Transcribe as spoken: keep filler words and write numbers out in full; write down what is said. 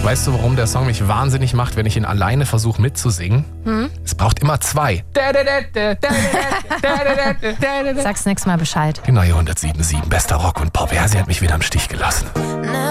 Weißt du, warum der Song mich wahnsinnig macht, wenn ich ihn alleine versuche mitzusingen? Hm? Es braucht immer zwei. Sag's nächstes Mal Bescheid. Die neue hundertsieben Komma sieben, bester Rock und Pop. Ja, sie hat mich wieder im Stich gelassen.